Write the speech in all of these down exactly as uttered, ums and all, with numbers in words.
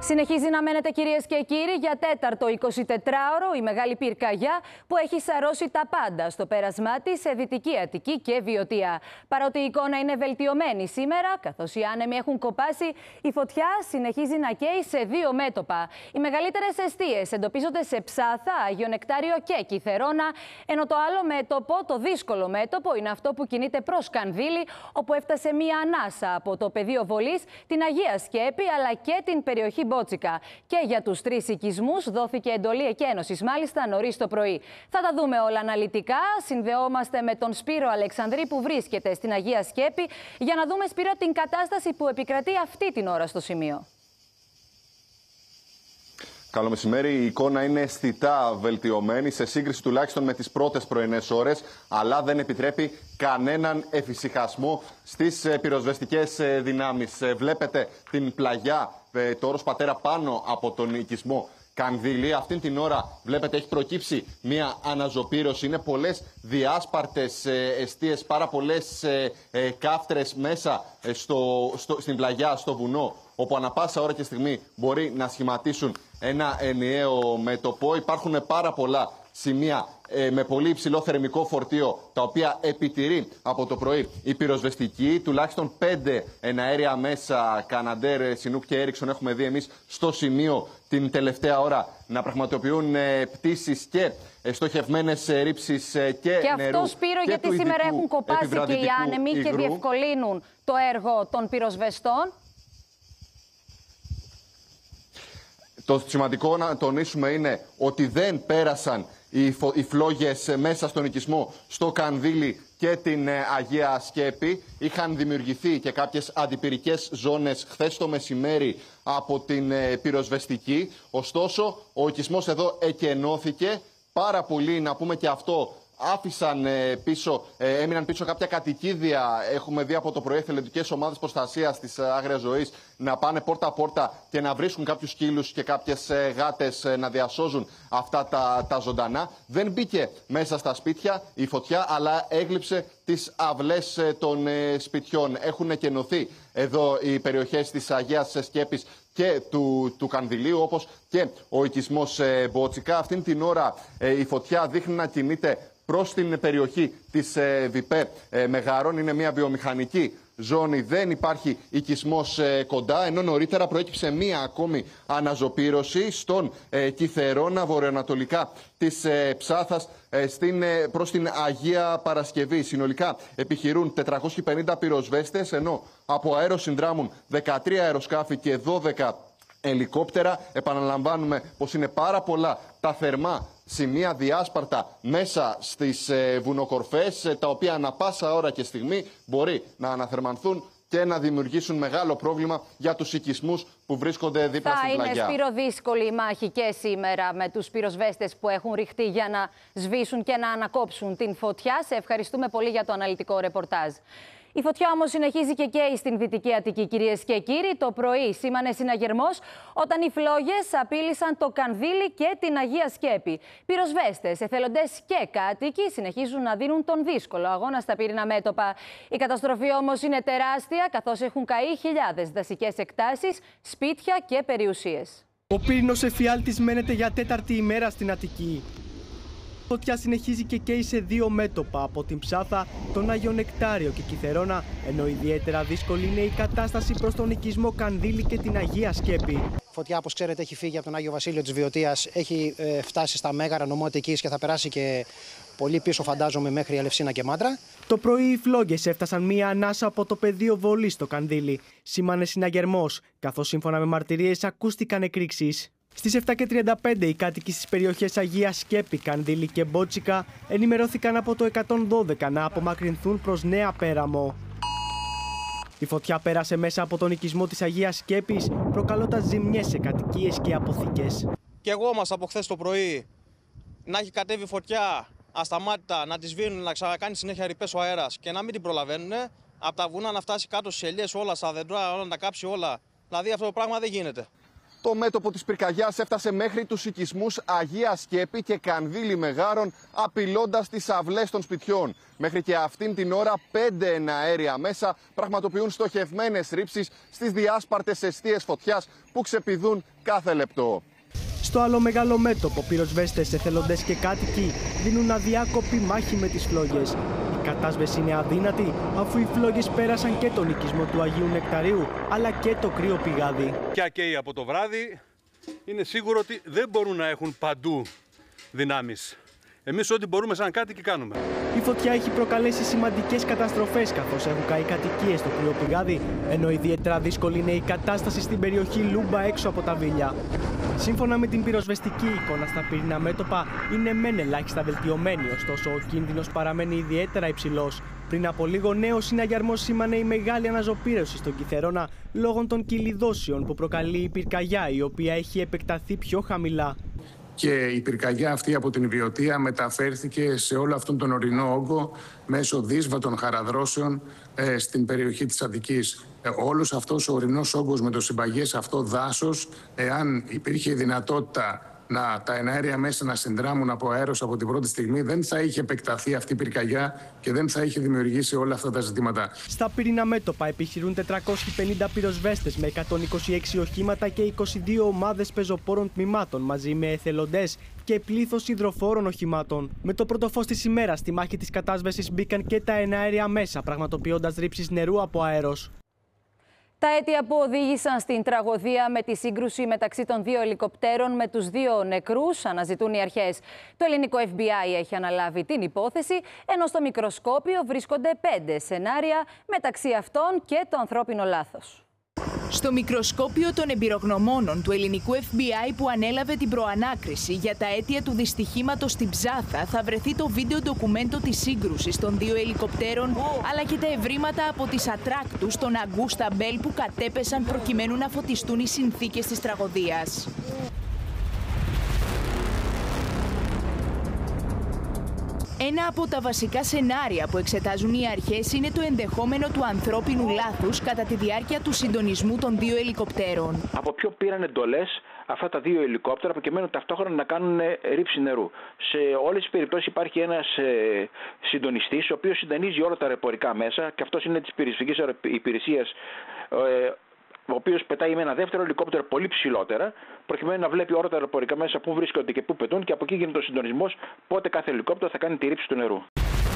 Συνεχίζει να μένετε, κυρίες και κύριοι, για τέταρτο εικοσιτετράωρο η μεγάλη πυρκαγιά που έχει σαρώσει τα πάντα στο πέρασμά της σε Δυτική Αττική και Βιωτία. Παρότι η εικόνα είναι βελτιωμένη σήμερα, καθώς οι άνεμοι έχουν κοπάσει, η φωτιά συνεχίζει να καίει σε δύο μέτωπα. Οι μεγαλύτερες εστίες εντοπίζονται σε Ψάθα, Άγιο Νεκτάριο και Κιθερώνα, ενώ το άλλο μέτωπο, το δύσκολο μέτωπο, είναι αυτό που κινείται προς Κανδύλη, όπου έφτασε μία ανάσα από το πεδίο βολής, την Αγία Σκέπη αλλά και την περιοχή Μπότσικα. Και για τους τρεις οικισμούς δόθηκε εντολή εκένωσης, μάλιστα νωρίς το πρωί. Θα τα δούμε όλα αναλυτικά. Συνδεόμαστε με τον Σπύρο Αλεξανδρή που βρίσκεται στην Αγία Σκέπη για να δούμε, Σπύρο, την κατάσταση που επικρατεί αυτή την ώρα στο σημείο. Καλό μεσημέρι. Η εικόνα είναι αισθητά βελτιωμένη σε σύγκριση τουλάχιστον με τις πρώτες πρωινές ώρες, αλλά δεν επιτρέπει κανέναν εφησυχασμό στις πυροσβεστικές δυνάμεις. Βλέπετε την πλαγιά, το όρος Πατέρα, πάνω από τον οικισμό Κανδύλη. Αυτήν την ώρα βλέπετε έχει προκύψει μια αναζωπήρωση. Είναι πολλές διάσπαρτες εστίες, πάρα πολλές κάφτρες μέσα στο, στο, στην πλαγιά, στο βουνό, όπου ανα πάσα ώρα και στιγμή μπορεί να σχηματίσουν ένα ενιαίο μέτωπο. Υπάρχουν πάρα πολλά σημεία ε, με πολύ υψηλό θερμικό φορτίο, τα οποία επιτηρεί από το πρωί η πυροσβεστική. Τουλάχιστον πέντε εναέρια μέσα, Καναντέρ, Σινούκ και Έριξον, έχουμε δει εμείς στο σημείο την τελευταία ώρα να πραγματοποιούν ε, πτήσεις και ε, στοχευμένες ε, ρήψεις ε, και, και νερού. αυτό, Σπύρο, και γιατί σήμερα έχουν κοπάσει και οι άνεμοι υγρού και διευκολύνουν το έργο των πυροσβεστών. Το σημαντικό να τονίσουμε είναι ότι δεν πέρασαν οι, φο... οι φλόγες μέσα στον οικισμό, στο Κανδύλη και την ε, Αγία Σκέπη. Είχαν δημιουργηθεί και κάποιες αντιπυρικές ζώνες χθες το μεσημέρι από την ε, πυροσβεστική. Ωστόσο, ο οικισμός εδώ εκενώθηκε πάρα πολύ, να πούμε και αυτό. Άφησαν ε, πίσω, ε, έμειναν πίσω κάποια κατοικίδια. Έχουμε δει από το πρωί εθελοντικές ομάδες προστασίας της ε, άγριας ζωής να πάνε πόρτα-πόρτα και να βρίσκουν κάποιους σκύλους και κάποιες ε, γάτες ε, να διασώζουν αυτά τα, τα ζωντανά. Δεν μπήκε μέσα στα σπίτια η φωτιά, αλλά έγλειψε τις αυλές ε, των ε, σπιτιών. Έχουν εκενωθεί εδώ οι περιοχές της Αγίας Σκέπης και του, του Κανδυλίου, όπως και ο οικισμός ε, Μπότσικα. Αυτήν την ώρα ε, η φωτιά δείχνει να κινείται προς την περιοχή της ε, ΒΙΠΕ ε, Μεγάρων. Είναι μια βιομηχανική ζώνη, δεν υπάρχει οικισμός ε, κοντά, ενώ νωρίτερα προέκυψε μία ακόμη αναζωπήρωση στον ε, Κιθερώνα, βορειοανατολικά της ε, Ψάθας, ε, στην, ε, προς την Αγία Παρασκευή. Συνολικά επιχειρούν τετρακόσιοι πενήντα πυροσβέστες, ενώ από αέρο συνδράμουν δεκατρία αεροσκάφη και δώδεκα ελικόπτερα. Επαναλαμβάνουμε πως είναι πάρα πολλά τα θερμά σημεία διάσπαρτα μέσα στις ε, βουνοκορφές, ε, τα οποία ανα πάσα ώρα και στιγμή μπορεί να αναθερμανθούν και να δημιουργήσουν μεγάλο πρόβλημα για τους οικισμούς που βρίσκονται δίπλα Θα στην πλαγιά. Θα είναι, Σπύρο, δύσκολη η μάχη και σήμερα με τους πυροσβέστες που έχουν ρηχτεί για να σβήσουν και να ανακόψουν την φωτιά. Σε ευχαριστούμε πολύ για το αναλυτικό ρεπορτάζ. Η φωτιά όμως συνεχίζει και καίει στην Δυτική Αττική, κυρίες και κύριοι. Το πρωί σήμανε συναγερμός όταν οι φλόγες απείλησαν το Κανδύλη και την Αγία Σκέπη. Πυροσβέστες, εθελοντές και κάτοικοι συνεχίζουν να δίνουν τον δύσκολο αγώνα στα πύρινα μέτωπα. Η καταστροφή όμως είναι τεράστια, καθώς έχουν καεί χιλιάδες δασικές εκτάσεις, σπίτια και περιουσίες. Ο πύρινος εφιάλτης μένεται για τέταρτη ημέρα στην Αττική. Η φωτιά συνεχίζει και καίει σε δύο μέτωπα, από την Ψάθα, τον Άγιο Νεκτάριο και Κιθερώνα, ενώ ιδιαίτερα δύσκολη είναι η κατάσταση προς τον οικισμό Κανδύλη και την Αγία Σκέπη. Η φωτιά, όπως ξέρετε, έχει φύγει από τον Άγιο Βασίλειο της Βιωτίας, έχει ε, φτάσει στα Μέγαρα, νομό Αττικής, και θα περάσει και πολύ πίσω, φαντάζομαι, μέχρι Ελευσίνα και Μάντρα. Το πρωί οι φλόγες έφτασαν μία ανάσα από το πεδίο βολής στο Κανδύλη. Σήμανε συναγερμός, καθώς σύμφωνα με μαρτυρίες ακούστηκαν εκρήξεις. Στις επτά και τριάντα πέντε οι κάτοικοι στις περιοχές Αγία Σκέπη, Κανδύλη και Μπότσικα ενημερώθηκαν από το εκατόν δώδεκα να απομακρυνθούν προς Νέα Πέραμο. Η φωτιά πέρασε μέσα από τον οικισμό της Αγίας Σκέπης, προκαλώντας ζημιές σε κατοικίες και αποθήκες. Και εγώ όμως από χθες το πρωί να έχει κατέβει φωτιά ασταμάτητα, να τη σβήνουν, να ξανακάνει συνέχεια ρηπές ο αέρας και να μην την προλαβαίνουν, από τα βουνά να φτάσει κάτω στις ελιές όλα, στα δέντρα, όλα να τα κάψει όλα. Δηλαδή αυτό το πράγμα δεν γίνεται. Το μέτωπο της πυρκαγιάς έφτασε μέχρι τους οικισμούς Αγία Σκέπη και Κανδύλη Μεγάρων, απειλώντας τις αυλές των σπιτιών. Μέχρι και αυτήν την ώρα, πέντε εναέρια μέσα πραγματοποιούν στοχευμένες ρήψεις στις διάσπαρτες εστίες φωτιάς που ξεπηδούν κάθε λεπτό. Στο άλλο μεγάλο μέτωπο, πυροσβέστες, εθελοντές και κάτοικοι δίνουν αδιάκοπη μάχη με τις φλόγες. Η κατάσβεση είναι αδύνατη, αφού οι φλόγες πέρασαν και τον οικισμό του Αγίου Νεκταρίου, αλλά και το κρύο πηγάδι. Πια καίει από το βράδυ, είναι σίγουρο ότι δεν μπορούν να έχουν παντού δυνάμεις. Εμείς ό,τι μπορούμε σαν κάτοικοι κάνουμε. Η φωτιά έχει προκαλέσει σημαντικές καταστροφές, καθώς έχουν καεί κατοικίες στο κρύο πηγάδι, ενώ ιδιαίτερα δύσκολη είναι η κατάσταση στην περιοχή Λούμπα έξω από τα Βίλια. Σύμφωνα με την πυροσβεστική εικόνα στα πυρηνά μέτωπα, είναι μεν ελάχιστα βελτιωμένη, ωστόσο ο κίνδυνος παραμένει ιδιαίτερα υψηλός. Πριν από λίγο, νέος συναγερμός σήμανε η μεγάλη αναζωπήρωση στον Κιθερώνα λόγω των κυλιδώσεων που προκαλεί η πυρκαγιά, η οποία έχει επεκταθεί πιο χαμηλά. Και η πυρκαγιά αυτή από την Βιωτία μεταφέρθηκε σε όλο αυτόν τον ορεινό όγκο μέσω δύσβατων χαραδρώσεων ε, στην περιοχή της Αττικής. Ε, όλος αυτός ο ορεινός όγκος με το συμπαγές αυτό δάσος, εάν υπήρχε η δυνατότητα να τα εναέρια μέσα να συνδράμουν από αέρος από την πρώτη στιγμή, δεν θα είχε επεκταθεί αυτή η πυρκαγιά και δεν θα είχε δημιουργήσει όλα αυτά τα ζητήματα. Στα πυρηνά μέτωπα επιχειρούν τετρακόσιοι πενήντα πυροσβέστες με εκατόν είκοσι έξι οχήματα και είκοσι δύο ομάδες πεζοπόρων τμήματων μαζί με εθελοντές και πλήθος υδροφόρων οχημάτων. Με το πρώτο φως της ημέρας στη μάχη της κατάσβεσης μπήκαν και τα εναέρια μέσα, πραγματοποιώντας ρήψεις νερού από αέρος. Τα αίτια που οδήγησαν στην τραγωδία με τη σύγκρουση μεταξύ των δύο ελικοπτέρων με τους δύο νεκρούς αναζητούν οι αρχές. Το ελληνικό Εφ Μπι Άι έχει αναλάβει την υπόθεση, ενώ στο μικροσκόπιο βρίσκονται πέντε σενάρια, μεταξύ αυτών και το ανθρώπινο λάθος. Στο μικροσκόπιο των εμπειρογνωμόνων του ελληνικού Εφ Μπι Άι που ανέλαβε την προανάκριση για τα αίτια του δυστυχήματος στην Ψάθα θα βρεθεί το βίντεο ντοκουμέντο της σύγκρουσης των δύο ελικοπτέρων, αλλά και τα ευρήματα από τις ατράκτους των Αγκούστα Μπέλ που κατέπεσαν προκειμένου να φωτιστούν οι συνθήκες της τραγωδίας. Ένα από τα βασικά σενάρια που εξετάζουν οι αρχές είναι το ενδεχόμενο του ανθρώπινου λάθους κατά τη διάρκεια του συντονισμού των δύο ελικοπτέρων. Από ποιο πήραν εντολές αυτά τα δύο ελικόπτερα προκειμένου ταυτόχρονα να κάνουν ρήψη νερού. Σε όλες τις περιπτώσεις υπάρχει ένας ε, συντονιστής, ο οποίος συντονίζει όλα τα αεροπορικά μέσα, και αυτός είναι της πυροσβεστικής υπηρεσίας, ε, ο οποίος πετάει με ένα δεύτερο ελικόπτερο πολύ ψηλότερα, προκειμένου να βλέπει όλα τα αεροπορικά μέσα που βρίσκονται και που πετούν, και από εκεί γίνεται ο συντονισμός πότε κάθε ελικόπτερο θα κάνει τη ρήψη του νερού.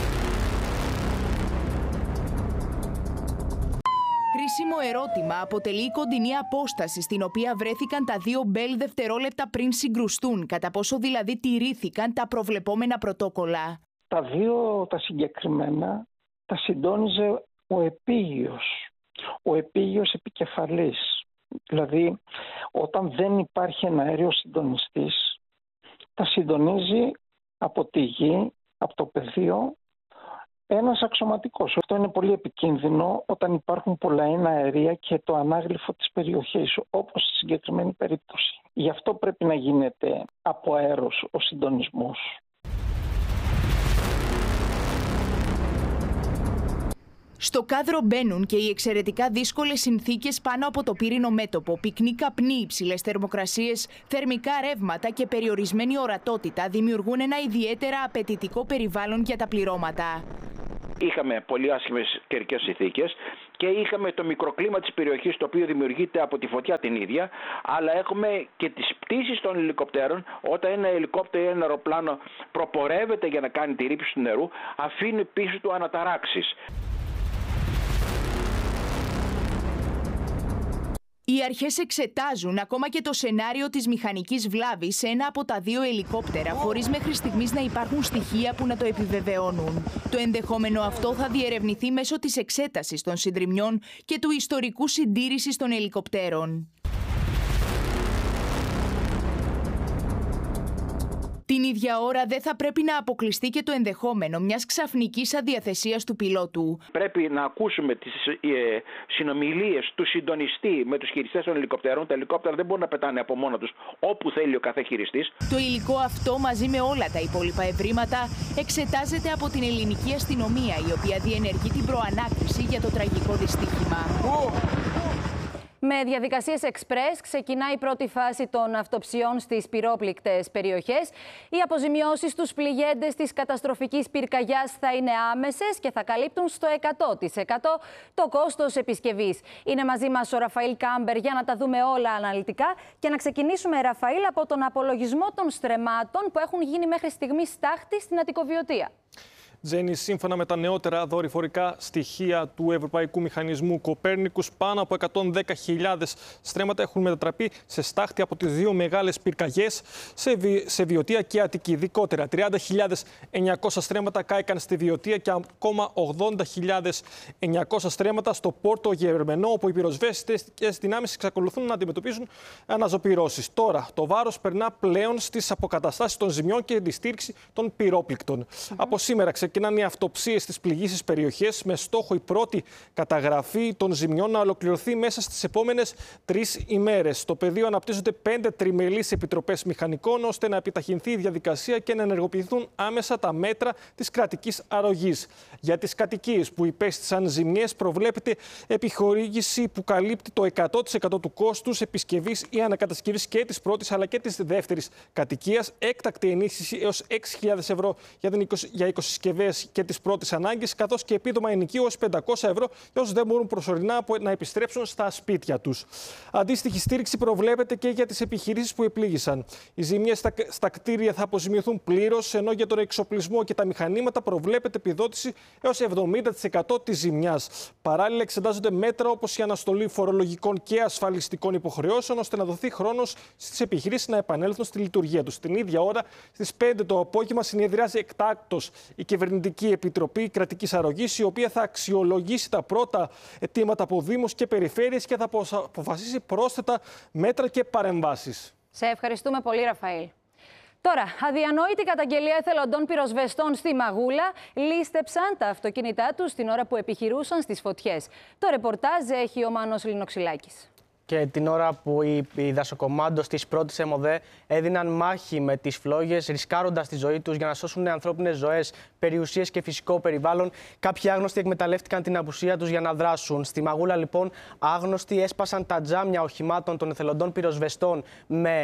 Κρίσιμο ερώτημα αποτελεί η κοντινή απόσταση στην οποία βρέθηκαν τα δύο Μπέλ δευτερόλεπτα πριν συγκρουστούν, κατά πόσο δηλαδή τηρήθηκαν τα προβλεπόμενα πρωτόκολλα. Τα δύο τα συγκεκριμένα τα συντόνιζε ο επίγειος. Ο επίγειος επικεφαλής. Δηλαδή, όταν δεν υπάρχει ένα αέριος συντονιστής, τα συντονίζει από τη γη, από το πεδίο, ένας αξιωματικός. Αυτό είναι πολύ επικίνδυνο όταν υπάρχουν πολλά εναέρια και το ανάγλυφο της περιοχής, όπως στη συγκεκριμένη περίπτωση. Γι' αυτό πρέπει να γίνεται από αέρος ο συντονισμός. Στο κάδρο μπαίνουν και οι εξαιρετικά δύσκολες συνθήκες πάνω από το πύρινο μέτωπο. Πυκνοί καπνοί, υψηλές θερμοκρασίες, θερμικά ρεύματα και περιορισμένη ορατότητα δημιουργούν ένα ιδιαίτερα απαιτητικό περιβάλλον για τα πληρώματα. Είχαμε πολύ άσχημες καιρικές συνθήκες και είχαμε το μικροκλίμα της περιοχής, το οποίο δημιουργείται από τη φωτιά την ίδια, αλλά έχουμε και τις πτήσεις των ελικοπτέρων. Όταν ένα ελικόπτερο ή ένα αεροπλάνο προπορεύεται για να κάνει τη ρήψη του νερού, αφήνει πίσω του αναταράξεις. Οι αρχές εξετάζουν ακόμα και το σενάριο της μηχανικής βλάβης σε ένα από τα δύο ελικόπτερα, χωρίς μέχρι στιγμής να υπάρχουν στοιχεία που να το επιβεβαιώνουν. Το ενδεχόμενο αυτό θα διερευνηθεί μέσω της εξέτασης των συντριμιών και του ιστορικού συντήρησης των ελικοπτέρων. Την ίδια ώρα δεν θα πρέπει να αποκλειστεί και το ενδεχόμενο μιας ξαφνικής αδιαθεσίας του πιλότου. Πρέπει να ακούσουμε τις ε, συνομιλίες του συντονιστή με τους χειριστές των ελικοπτέρων. Τα ελικόπτερα δεν μπορούν να πετάνε από μόνα τους όπου θέλει ο κάθε χειριστής. Το υλικό αυτό μαζί με όλα τα υπόλοιπα ευρήματα εξετάζεται από την ελληνική αστυνομία, η οποία διενεργεί την προανάκριση για το τραγικό δυστύχημα. Με διαδικασίες εξπρές ξεκινάει η πρώτη φάση των αυτοψιών στις πυρόπληκτες περιοχές. Οι αποζημιώσεις στους πληγέντες της καταστροφικής πυρκαγιάς θα είναι άμεσες και θα καλύπτουν στο εκατό τοις εκατό το κόστος επισκευής. Είναι μαζί μας ο Ραφαήλ Κάμπερ για να τα δούμε όλα αναλυτικά και να ξεκινήσουμε, Ραφαήλ, από τον απολογισμό των στρεμμάτων που έχουν γίνει μέχρι στιγμής στάχτη στην Αττικοβιωτία. Τζένι, σύμφωνα με τα νεότερα δορυφορικά στοιχεία του Ευρωπαϊκού Μηχανισμού Κοπέρνικους, πάνω από εκατόν δέκα χιλιάδες στρέμματα έχουν μετατραπεί σε στάχτη από τις δύο μεγάλες πυρκαγιές σε, βι... σε Βιωτία και Αττική. Ειδικότερα, τριάντα χιλιάδες εννιακόσια στρέμματα κάηκαν στη Βιωτία και ακόμα ογδόντα χιλιάδες εννιακόσια στρέμματα στο Πόρτο Γερμενό, όπου οι πυροσβέστες δυνάμεις εξακολουθούν να αντιμετωπίζουν αναζωπυρώσεις. Τώρα, το βάρος περνά πλέον στις αποκαταστάσεις των ζημιών και τη στήριξη των πυρόπληκτων. Mm-hmm. Από σήμερα ξεκινάνε οι αυτοψίες στις πληγήσεις περιοχές, με στόχο η πρώτη καταγραφή των ζημιών να ολοκληρωθεί μέσα στις επόμενες τρεις ημέρες. Στο πεδίο αναπτύσσονται πέντε τριμελείς επιτροπές μηχανικών, ώστε να επιταχυνθεί η διαδικασία και να ενεργοποιηθούν άμεσα τα μέτρα της κρατικής αρρωγής. Για τις κατοικίες που υπέστησαν ζημιές, προβλέπεται επιχορήγηση που καλύπτει το εκατό τοις εκατό του κόστους επισκευής ή ανακατασκευής και της πρώτης αλλά και της δεύτερης κατοικίας, έκτακτη ενίσχυση έως έξι χιλιάδες ευρώ για, την είκοσι, για είκοσι συσκευές και της πρώτης ανάγκης, καθώς και επίδομα ενοικίου ως πεντακόσια ευρώ για όσους δεν μπορούν προσωρινά να επιστρέψουν στα σπίτια τους. Αντίστοιχη στήριξη προβλέπεται και για τις επιχειρήσεις που επλήγησαν. Οι ζημιές στα, στα κτίρια θα αποζημιωθούν πλήρως, ενώ για τον εξοπλισμό και τα μηχανήματα προβλέπεται επιδότηση έως εβδομήντα τοις εκατό της ζημιάς. Παράλληλα, εξετάζονται μέτρα όπως η αναστολή φορολογικών και ασφαλιστικών υποχρεώσεων, ώστε να δοθεί χρόνος στις επιχειρήσεις να επανέλθουν στη λειτουργία τους. Την ίδια ώρα, στις πέντε το απόγευμα, συνεδριάζει εκτάκτως η Κυβερνητική Επιτροπή Κρατικής Αρρωγής, η οποία θα αξιολογήσει τα πρώτα αιτήματα από δήμους και περιφέρειες και θα αποφασίσει πρόσθετα μέτρα και παρεμβάσεις. Σε ευχαριστούμε πολύ, Ραφαήλ. Τώρα, αδιανόητη καταγγελία εθελοντών πυροσβεστών στη Μαγούλα λίστεψαν τα αυτοκίνητά τους την ώρα που επιχειρούσαν στις φωτιές. Το ρεπορτάζ έχει ο Μάνος Λινοξυλάκης. Και την ώρα που οι, οι δασοκομάντος της πρώτης ΕΜΟΔΕ έδιναν μάχη με τις φλόγες, ρισκάροντας τη ζωή τους για να σώσουν ανθρώπινες ζωές, περιουσίες και φυσικό περιβάλλον, κάποιοι άγνωστοι εκμεταλλεύτηκαν την απουσία τους για να δράσουν. Στη Μαγούλα, λοιπόν, άγνωστοι έσπασαν τα τζάμια οχημάτων των εθελοντών πυροσβεστών με,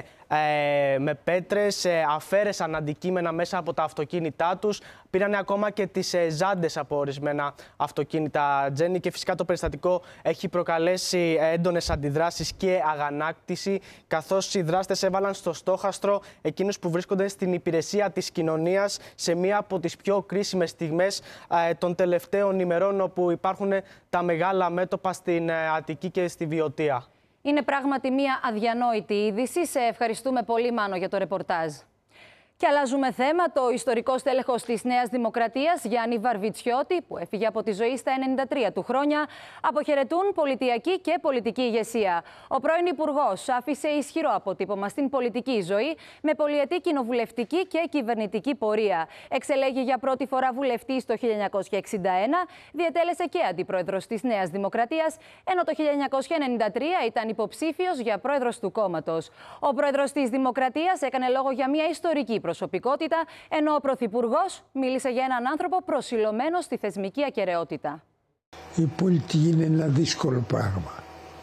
ε, με πέτρες, ε, αφαίρεσαν αντικείμενα μέσα από τα αυτοκίνητά τους, πήραν ακόμα και τις ε, ζάντες από ορισμένα αυτοκίνητα, Τζένι, και φυσικά το περιστατικό έχει προκαλέσει έντονες αντιδράσεις και αγανάκτηση, καθώς οι δράστες έβαλαν στο στόχαστρο εκείνους που βρίσκονται στην υπηρεσία της κοινωνίας σε μία από τις πιο κρίσιμες στιγμές ε, των τελευταίων ημερών, όπου υπάρχουν τα μεγάλα μέτωπα στην ε, Αττική και στη Βιωτία. Είναι πράγματι μία αδιανόητη είδηση. Σε ευχαριστούμε πολύ, Μάνο, για το ρεπορτάζ. Και αλλάζουμε θέμα. Το ιστορικό στέλεχος της Νέας Δημοκρατίας, Γιάννη Βαρβιτσιώτη, που έφυγε από τη ζωή στα ενενήντα τρία του χρόνια, αποχαιρετούν πολιτιακή και πολιτική ηγεσία. Ο πρώην Υπουργός άφησε ισχυρό αποτύπωμα στην πολιτική ζωή, με πολυετή κοινοβουλευτική και κυβερνητική πορεία. Εξελέγει για πρώτη φορά βουλευτής το χίλια εννιακόσια εξήντα ένα, διετέλεσε και αντιπρόεδρος της Νέας Δημοκρατίας, ενώ το χίλια εννιακόσια ενενήντα τρία ήταν υποψήφιος για πρόεδρος του κόμματος. Ο πρόεδρος της Δημοκρατίας έκανε λόγο για μια ιστορική προσωπικότητα, ενώ ο Πρωθυπουργός μίλησε για έναν άνθρωπο προσιλωμένο στη θεσμική ακεραιότητα. Η πολιτική είναι ένα δύσκολο πράγμα.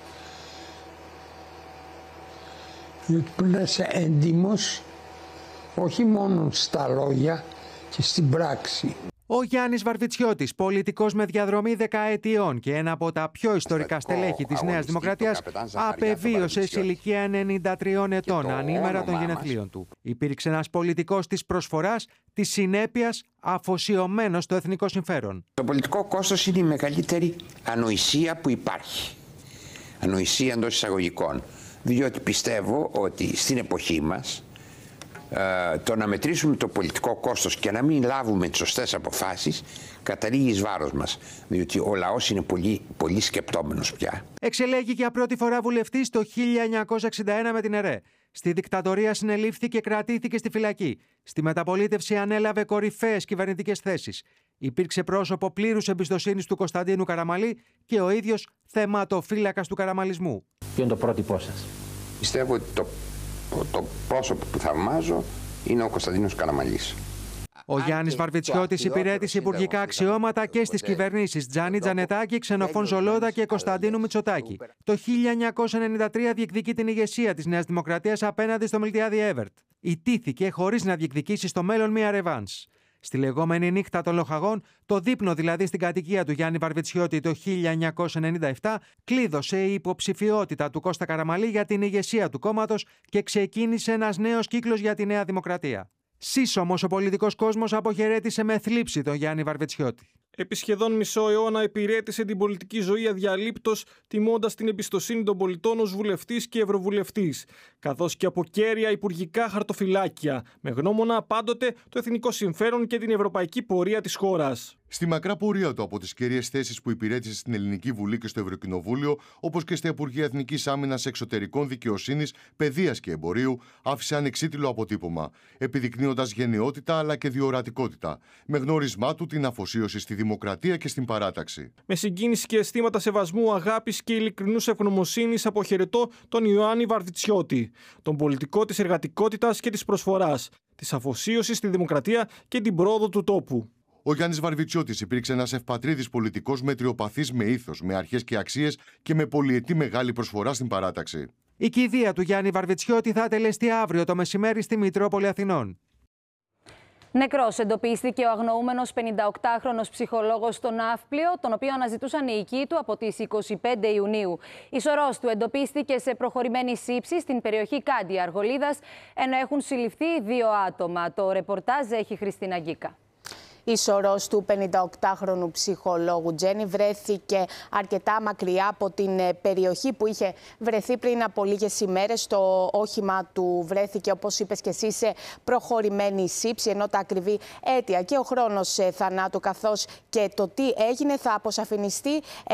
Διότι πρέπει να είσαι έντιμος, όχι μόνο στα λόγια και στην πράξη. Ο Γιάννης Βαρβιτσιώτης, πολιτικός με διαδρομή δεκαετιών και ένα από τα πιο ιστορικά στελέχη της Νέας Δημοκρατίας, απεβίωσε σε ηλικία ενενήντα τριών ετών, ανήμερα των γενεθλίων του. Υπήρξε ένας πολιτικός της προσφοράς, της συνέπειας, αφοσιωμένος στο εθνικό συμφέρον. Το πολιτικό κόστος είναι η μεγαλύτερη ανοησία που υπάρχει. Ανοησία εντός εισαγωγικών. Διότι πιστεύω ότι στην εποχή μας, Uh, το να μετρήσουμε το πολιτικό κόστος και να μην λάβουμε τις σωστές αποφάσεις καταλήγει εις βάρος μας, διότι ο λαός είναι πολύ, πολύ σκεπτόμενος πια. Εξελέγει για πρώτη φορά βουλευτής το χίλια εννιακόσια εξήντα ένα με την ΕΡΕ. Στη δικτατορία συνελήφθη και κρατήθηκε στη φυλακή. Στη μεταπολίτευση ανέλαβε κορυφαίες κυβερνητικές θέσεις. Υπήρξε πρόσωπο πλήρους εμπιστοσύνης του Κωνσταντίνου Καραμαλή και ο ίδιος θεματοφύλακας του καραμαλισμού. Ποιο είναι το πρότυπό σας? Πιστεύω ότι το Το πρόσωπο που θαυμάζω είναι ο Κωνσταντίνος Καραμαλής. Ο Γιάννης Βαρβιτσιώτης υπηρέτησε υπουργικά αξιώματα και στις κυβερνήσεις Τζάνι Τζανετάκη, Ξενοφών Ζολώτα και Κωνσταντίνου Μητσοτάκη. Το χίλια εννιακόσια ενενήντα τρία διεκδικεί την ηγεσία της Νέας Δημοκρατίας απέναντι στο Μιλτιάδη Έβερτ. Ιτήθηκε χωρίς να διεκδικήσει στο μέλλον μία ρεβάνς. Στη λεγόμενη νύχτα των λοχαγών, το δείπνο δηλαδή στην κατοικία του Γιάννη Βαρβιτσιώτη το χίλια εννιακόσια ενενήντα επτά κλείδωσε η υποψηφιότητα του Κώστα Καραμαλή για την ηγεσία του κόμματος και ξεκίνησε ένας νέος κύκλος για τη Νέα Δημοκρατία. Σύσσωμος ο πολιτικός κόσμος αποχαιρέτησε με θλίψη τον Γιάννη Βαρβιτσιώτη. Επί σχεδόν μισό αιώνα υπηρέτησε την πολιτική ζωή αδιαλείπτως, τιμώντας την εμπιστοσύνη των πολιτών ως βουλευτής και ευρωβουλευτής, καθώς και από κέρια υπουργικά χαρτοφυλάκια, με γνώμονα πάντοτε το εθνικό συμφέρον και την ευρωπαϊκή πορεία της χώρας. Στη μακρά πορεία του από τις κέρυες θέσεις που υπηρέτησε στην Ελληνική Βουλή και στο Ευρωκοινοβούλιο, όπως και στα Υπουργεία Εθνικής Άμυνας, Εξωτερικών, Δικαιοσύνης, Παιδείας και Εμπορίου, άφησε ανεξίτηλο αποτύπωμα, επιδεικνύοντας γενναιότητα αλλά και διορατικότητα, με γνωρισμά του την αφοσίωση στη δημοκρατία και στην παράταξη. Με συγκίνηση και αισθήματα σεβασμού, αγάπης και ειλικρινούς ευγνωμοσύνης αποχαιρετώ τον Ιωάννη Βαρβιτσιώτη, τον πολιτικό της εργατικότητας και της προσφοράς, της αφοσίωσης στη δημοκρατία και την πρόοδο του τόπου. Ο Γιάννης Βαρβιτσιώτης υπήρξε ένας ευπατρίδης πολιτικός μετριοπαθής με ήθος, με αρχές και αξίες και με πολυετή μεγάλη προσφορά στην παράταξη. Η κηδεία του Γιάννη Βαρβιτσιώτη θα τελεστεί αύριο το μεσημέρι στη Μητρόπολη Αθηνών. Νεκρός εντοπίστηκε ο αγνοούμενος πενηνταοκτάχρονος ψυχολόγος στο Ναύπλιο, τον οποίο αναζητούσαν οι οικοί του από τις είκοσι πέντε Ιουνίου. Η σωρός του εντοπίστηκε σε προχωρημένη σύψη στην περιοχή Κάντια Αργολίδας, ενώ έχουν συλληφθεί δύο άτομα. Το ρεπορτάζ έχει Χριστίνα Γκίκα. Η σωρός του πενηνταοκτάχρονου ψυχολόγου Τζένι βρέθηκε αρκετά μακριά από την περιοχή που είχε βρεθεί πριν από λίγες ημέρες. Το όχημα του βρέθηκε, όπως είπες και εσύ, σε προχωρημένη σύψη, ενώ τα ακριβή αίτια και ο χρόνος θανάτου καθώς και το τι έγινε θα αποσαφινιστεί ε,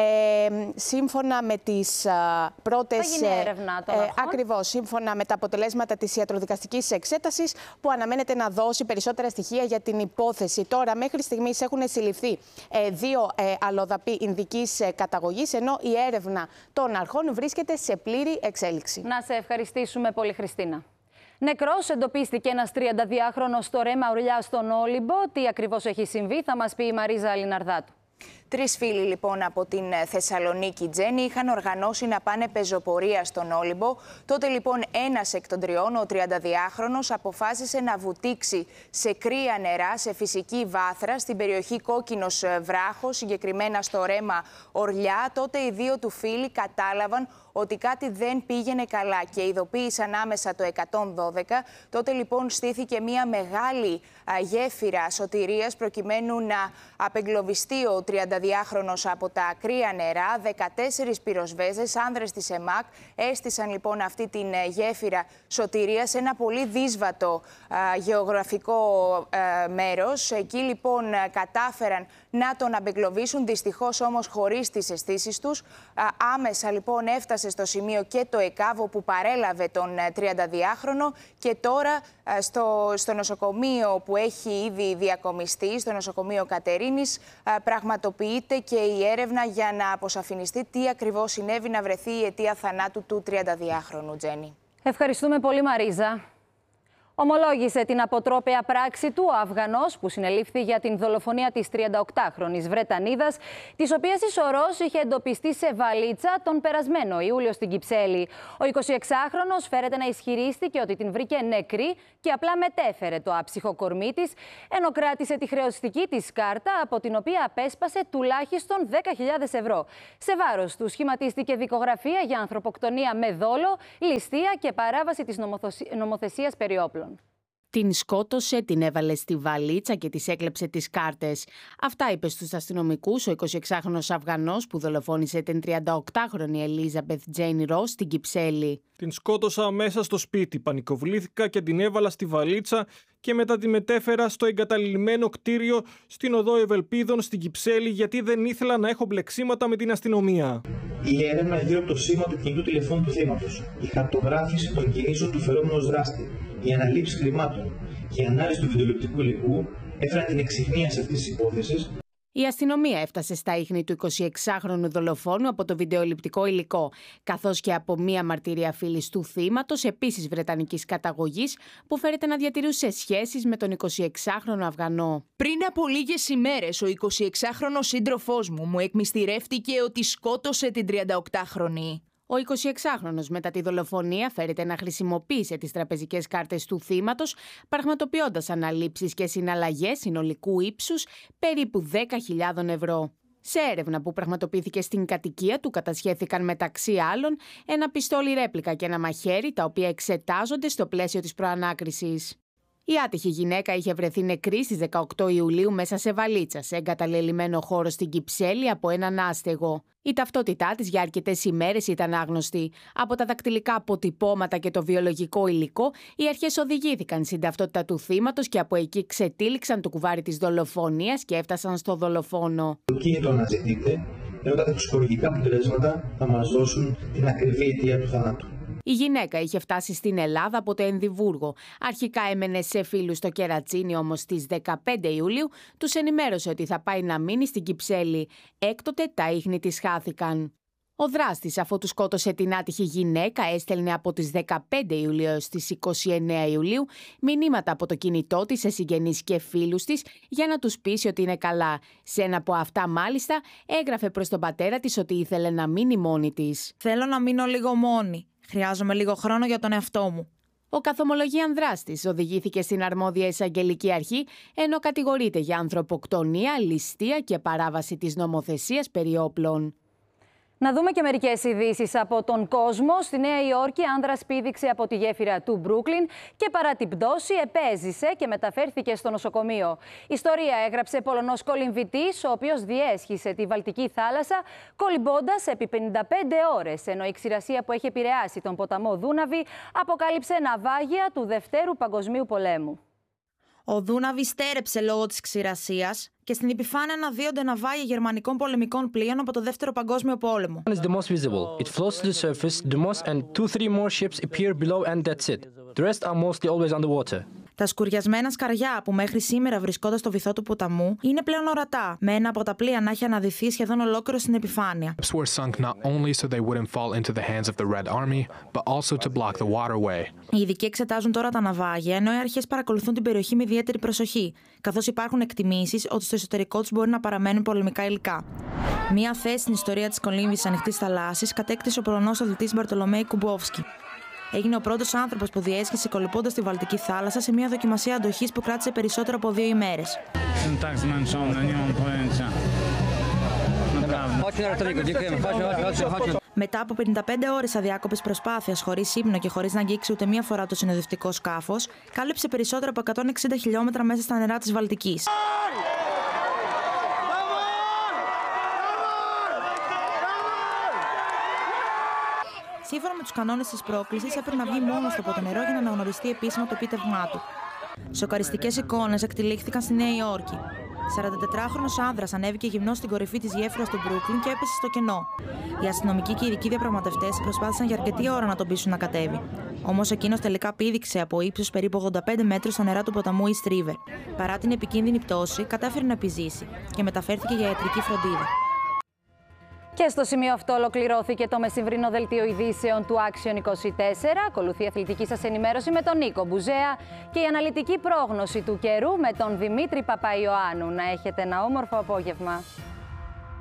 σύμφωνα με τις α, πρώτες... Θα γίνει έρευνα των αρχών. Ακριβώς, σύμφωνα με τα αποτελέσματα της ιατροδικαστικής εξέτασης που αναμένεται να δώσει περισσότερα στοιχεία για την υπόθεση. Τώρα, μέχρι στιγμής έχουν συλληφθεί ε, δύο ε, αλλοδαποί ινδικής ε, καταγωγής, ενώ η έρευνα των αρχών βρίσκεται σε πλήρη εξέλιξη. Να σε ευχαριστήσουμε πολύ, Χριστίνα. Νεκρός εντοπίστηκε ένας τριανταδυάχρονος στο Ρέμα Ουρλιά στον Όλυμπο. Τι ακριβώς έχει συμβεί θα μας πει η Μαρίζα Λιναρδάτου. Τρεις φίλοι λοιπόν από την Θεσσαλονίκη, Τζένι, είχαν οργανώσει να πάνε πεζοπορία στον Όλυμπο. Τότε λοιπόν ένας εκ των τριών, ο τριανταδυάχρονος, αποφάσισε να βουτήξει σε κρύα νερά, σε φυσική βάθρα, στην περιοχή Κόκκινος Βράχος, συγκεκριμένα στο Ρέμα Ορλιά. Τότε οι δύο του φίλοι κατάλαβαν ότι κάτι δεν πήγαινε καλά και ειδοποίησαν άμεσα το εκατόν δώδεκα. Τότε λοιπόν στήθηκε μια μεγάλη α, γέφυρα σωτηρίας προκειμένου να απεγκλωβιστεί ο τριανταδυάχρονος από τα κρύα νερά. δεκατέσσερις πυροσβέστες, άνδρες της ΕΜΑΚ, έστησαν λοιπόν αυτή την γέφυρα σωτηρίας σε ένα πολύ δύσβατο α, γεωγραφικό α, μέρος. Εκεί λοιπόν κατάφεραν να τον απεγκλωβίσουν, δυστυχώς όμως χωρίς τις αισθήσεις τους. Α, άμεσα λοιπόν έφτασε στο σημείο και το ΕΚΑΒ που παρέλαβε τον τριανταδυάχρονο και τώρα στο, στο νοσοκομείο που έχει ήδη διακομιστεί, στο νοσοκομείο Κατερίνης, πραγματοποιείται και η έρευνα για να αποσαφινιστεί τι ακριβώς συνέβη, να βρεθεί η αιτία θανάτου του τριανταδυάχρονου, Τζένι. Ευχαριστούμε πολύ, Μαρίζα. Ομολόγησε την αποτρόπαια πράξη του ο Αφγανός που συνελήφθη για την δολοφονία της τριανταοκτάχρονης Βρετανίδας, της οποίας η σωρός είχε εντοπιστεί σε βαλίτσα τον περασμένο Ιούλιο στην Κυψέλη. Ο εικοσιεξάχρονος φέρεται να ισχυρίστηκε ότι την βρήκε νεκρή και απλά μετέφερε το άψυχο κορμί της, ενώ κράτησε τη χρεωστική της κάρτα, από την οποία απέσπασε τουλάχιστον δέκα χιλιάδες ευρώ. Σε βάρος του σχηματίστηκε δικογραφία για ανθρωποκτονία με δόλο, ληστεία και παράβαση της νομοθεσίας περί όπλων. Την σκότωσε, την έβαλε στη βαλίτσα και της έκλεψε τις κάρτες. Αυτά είπε στους αστυνομικούς ο εικοσιεξάχρονος Αφγανός που δολοφόνησε την τριανταοκτάχρονη Ελίζαμπεθ Τζέιν Ρος στην Κυψέλη. Την σκότωσα μέσα στο σπίτι, πανικοβλήθηκα και την έβαλα στη βαλίτσα και μετά τη μετέφερα στο εγκαταλειμμένο κτίριο στην οδό Ευελπίδων στην Κυψέλη, γιατί δεν ήθελα να έχω μπλεξίματα με την αστυνομία. Η έρευνα γύρω από το σήμα του κινητού τηλεφώνου του θύματος, η χαρτογράφηση των κινήσεων του φερόμενου δράστη, η αναλήψη χρημάτων και η ανάλυση του βιντεοληπτικού υλικού έφεραν την εξυχνίαση αυτής της υπόθεσης. Η αστυνομία έφτασε στα ίχνη του εικοσιεξάχρονου δολοφόνου από το βιντεοληπτικό υλικό, καθώς και από μία μαρτυρία φίλης του θύματος, επίσης βρετανικής καταγωγής, που φέρεται να διατηρούσε σχέσεις με τον εικοσιεξάχρονο Αφγανό. Πριν από λίγες ημέρες, ο εικοσιεξάχρονος σύντροφός μου μου εκμυστηρεύτηκε ότι σκότωσε την τριανταοκτάχρονη. Ο εικοσιεξάχρονος μετά τη δολοφονία φέρεται να χρησιμοποίησε τις τραπεζικές κάρτες του θύματος, πραγματοποιώντας αναλήψεις και συναλλαγές συνολικού ύψους περίπου δέκα χιλιάδες ευρώ. Σε έρευνα που πραγματοποιήθηκε στην κατοικία του κατασχέθηκαν μεταξύ άλλων ένα πιστόλι ρέπλικα και ένα μαχαίρι, τα οποία εξετάζονται στο πλαίσιο της προανάκρισης. Η άτυχη γυναίκα είχε βρεθεί νεκρή στις δεκαοκτώ Ιουλίου μέσα σε βαλίτσα, σε εγκαταλελειμμένο χώρο στην Κυψέλη από έναν άστεγο. Η ταυτότητά της για αρκετές ημέρες ήταν άγνωστη. Από τα δακτυλικά αποτυπώματα και το βιολογικό υλικό, οι αρχές οδηγήθηκαν στην ταυτότητα του θύματος και από εκεί ξετύλιξαν το κουβάρι της δολοφονίας και έφτασαν στο δολοφόνο. Το κίνητο αναζητείται, ενώ τα τοξικολογικά αποτελέσματα θα μας δώσουν την ακριβή αιτία του θανάτου. Η γυναίκα είχε φτάσει στην Ελλάδα από το Ενδιβούργο. Αρχικά έμενε σε φίλους στο Κερατσίνι, όμως στις δεκαπέντε Ιουλίου τους ενημέρωσε ότι θα πάει να μείνει στην Κυψέλη. Έκτοτε τα ίχνη της χάθηκαν. Ο δράστης, αφού του σκότωσε την άτυχη γυναίκα, έστελνε από τις δεκαπέντε Ιουλίου έως τις είκοσι εννέα Ιουλίου μηνύματα από το κινητό της σε συγγενείς και φίλους της για να τους πείσει ότι είναι καλά. Σε ένα από αυτά, μάλιστα, έγραφε προς τον πατέρα της ότι ήθελε να μείνει μόνη της. «Θέλω να μείνω λίγο μόνη. Χρειάζομαι λίγο χρόνο για τον εαυτό μου». Ο καθομολογίαν δράστης οδηγήθηκε στην αρμόδια εισαγγελική αρχή, ενώ κατηγορείται για ανθρωποκτονία, ληστεία και παράβαση της νομοθεσίας περί όπλων. Να δούμε και μερικές ειδήσεις από τον κόσμο. Στη Νέα Υόρκη, άνδρας πήδηξε από τη γέφυρα του Μπρούκλιν και παρά την πτώση επέζησε και μεταφέρθηκε στο νοσοκομείο. Ιστορία έγραψε Πολωνός κολυμβητής, ο οποίος διέσχισε τη Βαλτική θάλασσα κολυμπώντας επί πενήντα πέντε ώρες, ενώ η ξηρασία που έχει επηρεάσει τον ποταμό Δούναβη αποκάλυψε ναυάγια του Δευτέρου Παγκοσμίου Πολέμου. Ο Δούναβη στέρεψε λόγω της ξηρασίας και στην επιφάνεια αναδύονται ναυάγια γερμανικών πολεμικών πλοίων από το Δεύτερο Παγκόσμιο Πόλεμο. Is the most visible. It floats to the surface, the most and two, three more ships appear below and that's it. The rest are mostly always underwater. Τα σκουριασμένα σκαριά που μέχρι σήμερα βρισκόνται στο βυθό του ποταμού είναι πλέον ορατά, με ένα από τα πλοία να έχει αναδυθεί σχεδόν ολόκληρο στην επιφάνεια. Ships were sunk not only so they wouldn't fall into the hands of the Red Army, but also to block the waterway. Οι ειδικοί εξετάζουν τώρα τα ναυάγια, ενώ οι αρχές παρακολουθούν την περιοχή με ιδιαίτερη προσοχή, καθώς υπάρχουν εκτιμήσεις ότι στο εσωτερικό τους μπορεί να παραμένουν πολεμικά υλικά. Μία θέση στην ιστορία της κολύμβησης ανοιχτής θαλάσσης κατέκτησε ο Πολωνός αθλητής Μπαρτολομέι Κουμπόφσκι. Έγινε ο πρώτος άνθρωπος που διέσχισε κολυμπώντας τη Βαλτική θάλασσα σε μια δοκιμασία αντοχής που κράτησε περισσότερο από δύο ημέρες. Μετά από πενήντα πέντε ώρες αδιάκοπης προσπάθειας, χωρίς ύπνο και χωρίς να αγγίξει ούτε μία φορά το συνοδευτικό σκάφος, κάλυψε περισσότερο από εκατόν εξήντα χιλιόμετρα μέσα στα νερά της Βαλτικής. Σύμφωνα με τους κανόνες της πρόκλησης, έπρεπε να βγει μόνος του από το νερό για να αναγνωριστεί επίσημα το επίτευγμά του. Σοκαριστικές εικόνες εκτυλίχθηκαν στη Νέα Υόρκη. σαραντατετράχρονος άνδρας ανέβηκε γυμνός στην κορυφή της γέφυρας του Μπρούκλιν και έπεσε στο κενό. Οι αστυνομικοί και οι ειδικοί διαπραγματευτές προσπάθησαν για αρκετή ώρα να τον πείσουν να κατέβει. Όμως εκείνος τελικά πήδηξε από ύψος περίπου ογδόντα πέντε μέτρους στα νερά του ποταμού East River. Παρά την επικίνδυνη πτώση, κατάφερε να επιζήσει και μεταφέρθηκε για ιατρική φροντίδα. Και στο σημείο αυτό ολοκληρώθηκε το μεσημβρινό δελτίο ειδήσεων του Action είκοσι τέσσερα. Ακολουθεί η αθλητική σας ενημέρωση με τον Νίκο Μπουζέα και η αναλυτική πρόγνωση του καιρού με τον Δημήτρη Παπαϊωάννου. Να έχετε ένα όμορφο απόγευμα.